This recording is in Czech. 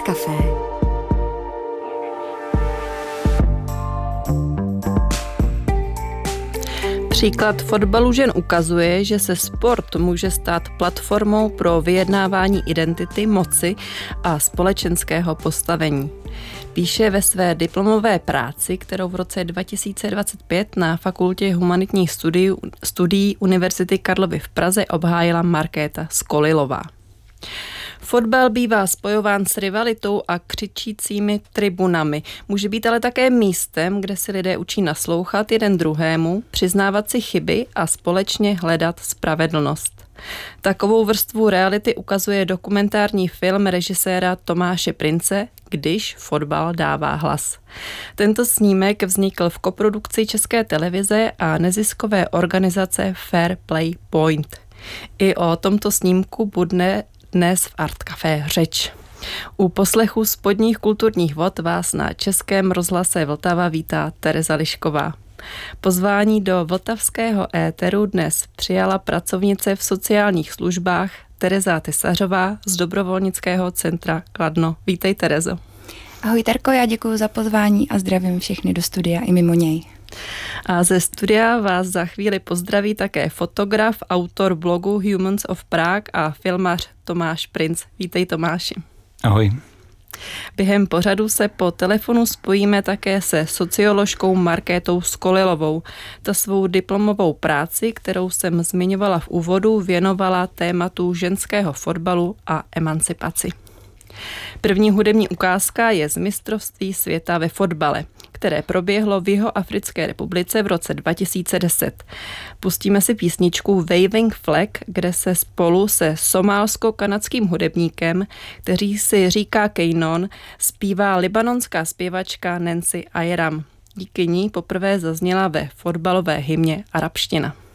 Café. Příklad fotbalu žen ukazuje, že se sport může stát platformou pro vyjednávání identity, moci a společenského postavení. Píše ve své diplomové práci, kterou v roce 2025 na Fakultě humanitních studií Univerzity Karlovy v Praze obhájila Markéta Skolilová. Fotbal bývá spojován s rivalitou a křičícími tribunami. Může být ale také místem, kde si lidé učí naslouchat jeden druhému, přiznávat si chyby a společně hledat spravedlnost. Takovou vrstvu reality ukazuje dokumentární film režiséra Tomáše Prince Když fotbal dává hlas. Tento snímek vznikl v koprodukci České televize a neziskové organizace Fair Play Point. I o tomto snímku bude dnes v Art Café řeč. U poslechu spodních kulturních vod vás na Českém rozhlase Vltava vítá Tereza Lišková. Pozvání do vltavského éteru dnes přijala pracovnice v sociálních službách Tereza Tesařová z dobrovolnického centra Kladno. Vítej, Terezo. Ahoj, Terko, já děkuji za pozvání a zdravím všechny do studia i mimo něj. A ze studia vás za chvíli pozdraví také fotograf, autor blogu Humans of Prague a filmař Tomáš Princ. Vítej, Tomáši. Ahoj. Během pořadu se po telefonu spojíme také se socioložkou Markétou Skolilovou. Ta svou diplomovou práci, kterou jsem zmiňovala v úvodu, věnovala tématu ženského fotbalu a emancipaci. První hudební ukázka je z mistrovství světa ve fotbale, které proběhlo v Jihoafrické republice v roce 2010. Pustíme si písničku Waving Flag, kde se spolu se somálsko-kanadským hudebníkem, který si říká Kejnon, zpívá libanonská zpěvačka Nancy Ayram. Díky ní poprvé zazněla ve fotbalové hymně arabština.